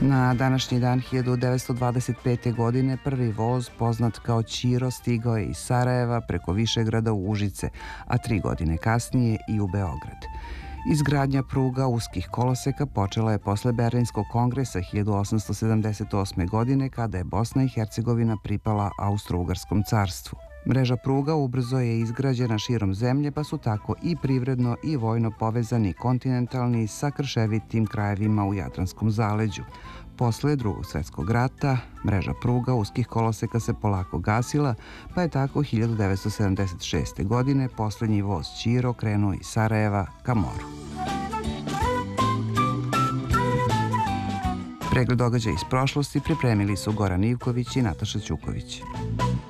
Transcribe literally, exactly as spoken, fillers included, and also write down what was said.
Na današnji dan hiljadu devetsto dvadeset pete. godine prvi voz, poznat kao Ćiro, stigao je iz Sarajeva preko Višegrada u Užice, a tri godine kasnije i u Beograd. Izgradnja pruga uskih koloseka počela je posle Berlinskog kongresa hiljadu osamsto sedamdeset osme. godine, kada je Bosna i Hercegovina pripala Austro-Ugarskom carstvu. Mreža pruga ubrzo je izgrađena širom zemlje, pa su tako i privredno i vojno povezani kontinentalni sa krševitim krajevima u Jadranskom zaleđu. Posle Drugog svetskog rata, mreža pruga uskih koloseka se polako gasila, pa je tako hiljadu devetsto sedamdeset šeste. godine poslednji voz Ćiro krenuo iz Sarajeva ka moru. Pregled događaja iz prošlosti pripremili su Goran Ivković i Nataša Ćuković.